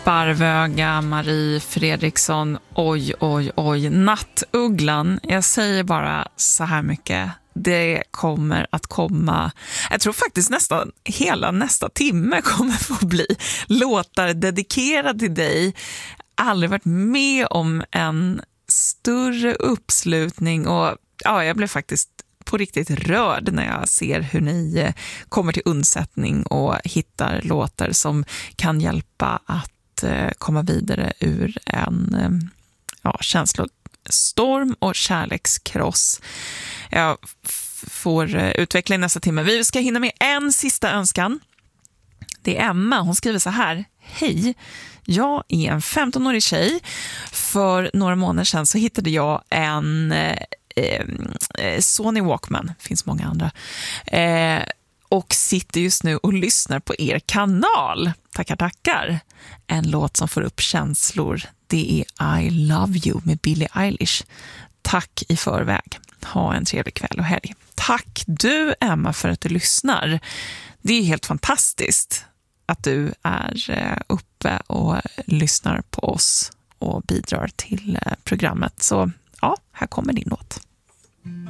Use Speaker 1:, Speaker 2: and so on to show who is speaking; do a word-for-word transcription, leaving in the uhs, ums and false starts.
Speaker 1: Sparvöga, Marie Fredriksson, oj, oj, oj, Nattugglan. Jag säger bara så här mycket. Det kommer att komma, jag tror faktiskt nästan hela nästa timme kommer få bli låtar dedikerade till dig. Aldrig varit med om en större uppslutning och ja, jag blev faktiskt på riktigt rörd när jag ser hur ni kommer till undsättning och hittar låtar som kan hjälpa att komma vidare ur en ja, känslostorm och kärlekskross. Jag får utveckla i nästa timme. Vi ska hinna med en sista önskan. Det är Emma. Hon skriver så här. Hej, jag är en femtonårig tjej. För några månader sedan så hittade jag en eh, Sony Walkman. Det finns många andra. Eh, och sitter just nu och lyssnar på er kanal. Tackar, tackar. En låt som får upp känslor. Det är I Love You med Billie Eilish. Tack i förväg. Ha en trevlig kväll och helg. Tack du, Emma, för att du lyssnar. Det är helt fantastiskt att du är uppe och lyssnar på oss och bidrar till programmet. Så ja, här kommer din låt.